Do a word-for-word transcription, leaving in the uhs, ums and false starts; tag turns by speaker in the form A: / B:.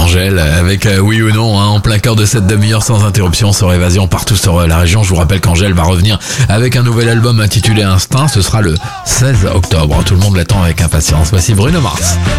A: Angèle, avec euh, oui ou non, hein, en plein cœur de cette demi-heure sans interruption sur Évasion partout sur euh, la région. Je vous rappelle qu'Angèle va revenir avec un nouvel album intitulé Instinct. Ce sera le seize octobre. Tout le monde l'attend avec impatience. Voici Bruno Mars.